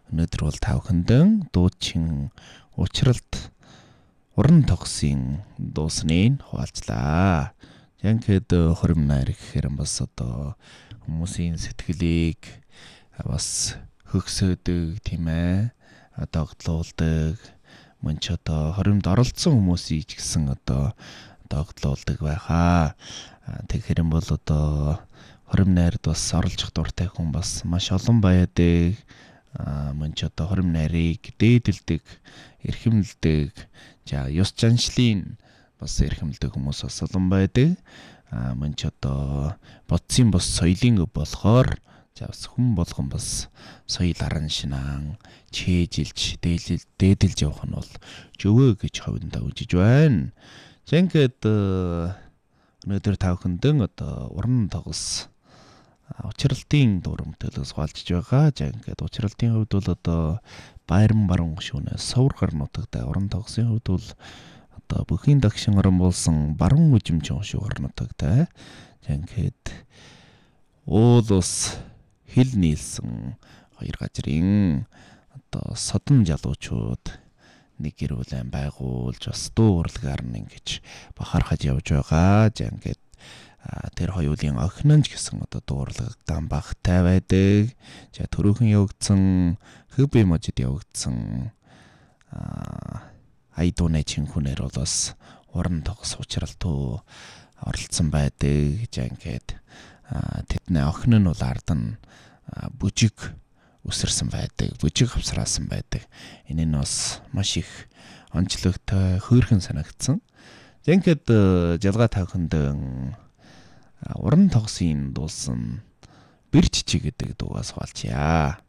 Өнөөдөр бол та бүхэндээ дуучин учралт уран тогсын дуусныг хуваалцлаа. Янкэд хоригнаар гэхээр бас одоо хүмүүсийн сэтгэлийг бас хөгсөөдөг тийм ээ. Догтлуулдаг. Мөн ч одоо хоримд оролцсон хүмүүсийг ч гэсэн одоо догтлуулдаг байхаа. Тэгэхээр бол одоо хорим найрд бас оролцох дуртай хүн бас маш олон байдаг. Мөн ч одоо хорим найрыг дээдэлдэг, эрхэмлдэг, за ёс заншлын бас эрхэмлдэг хүмүүс бас олон байдаг. Мөн ч одоо бодсын бос соёлын өв болохоор за бас хүн болгон бас соёл аран шинаан чэжилж, дээдэлж явах нь бол зөвөө гэж ховдондоо үжиж байна. За ингээд өнөөдөр та бүхэндээ одоо уран тогс учралтын дурам төлөөс хуваалцж байгаа. За ингээд учралтын хувьд бол одоо Баяран баруун шүүнээс Сувар нутагт уран тогсын хувьд бол одоо бүхийн дагшин орон болсон Баруун Үжимчин шүүгэр нутагт за ингээд уул ус хил нийлсэн хоёр газрын одоо содон жалуучууд нэг гэр бүлэн байгуулж бас дуу урлагаар нь ингэж бахархаж явж байгаа. За ингээд тэр хоёулын охинонч гэсэн одоо дуурлагдсан багтай байдаг. За төрөөхөн явагдсан хөв эможид явагдсан айдууны чинхүнээр бол бас уран тогс учралтуу оролцсон байдаг. За ингээд тэдний охин нь бол ард нь бүжиг өсөрсөн байдаг. Бүжиг авсраасан байдаг. Энэ нь бас маш их онцлогтой хөөрхөн санагдсан. За ингээд жалгаа тавхинд уран тогсын дуулсан Бэр чичиг гэдэг дуугаас хуваалцъя.